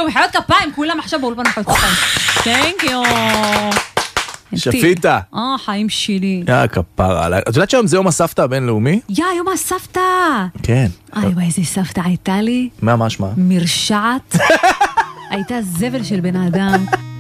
יו, מחיאות כפיים, כולם עכשיו באולפן מחיאות כפיים. Thank you. שפיטה. חיים שלי. כפרה עליי. את יודעת שהיום זה יום הסבתא הבינלאומי? יום הסבתא. כן. וואי, איזה סבתא הייתה לי. מה משמע? מרשעת. הייתה זבל של בן האדם.